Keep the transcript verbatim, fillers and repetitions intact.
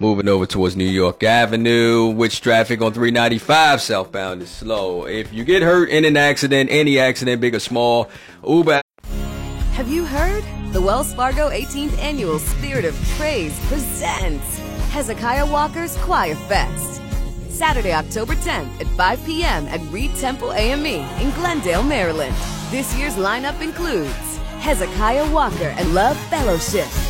Moving over towards New York Avenue, which traffic on three ninety-five southbound is slow. If you get hurt in an accident, any accident, big or small, Uber. Have you heard? The Wells Fargo eighteenth Annual Spirit of Praise presents Hezekiah Walker's Choir Fest. Saturday, October tenth at five p.m. at Reed Temple A M E in Glendale, Maryland. This year's lineup includes Hezekiah Walker and Love Fellowship,